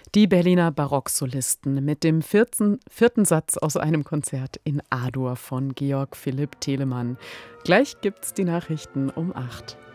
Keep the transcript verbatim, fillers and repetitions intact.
Die Berliner Barocksolisten mit dem vierten, vierten Satz aus einem Konzert in A-Dur von Georg Philipp Telemann. Gleich gibt's die Nachrichten um acht.